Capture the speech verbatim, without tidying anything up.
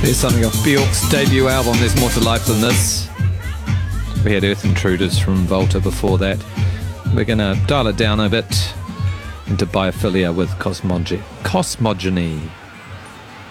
There's something off Bjork's debut album, There's More to Life Than This. We had Earth Intruders from Volta before that. We're going to dial it down a bit into Biophilia with Cosmogy- Cosmogony.